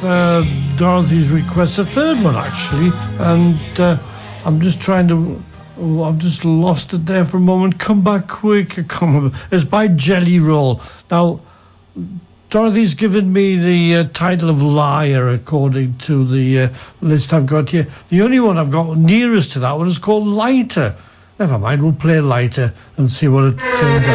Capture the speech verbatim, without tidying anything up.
Yes, uh, Dorothy's request, a third one actually, and uh, I'm just trying to. Oh, I've just lost it there for a moment. Come back quick! Come, it's by Jelly Roll. Now, Dorothy's given me the uh, title of Liar according to the uh, list I've got here. The only one I've got nearest to that one is called Lighter. Never mind, we'll play Lighter and see what it turns out.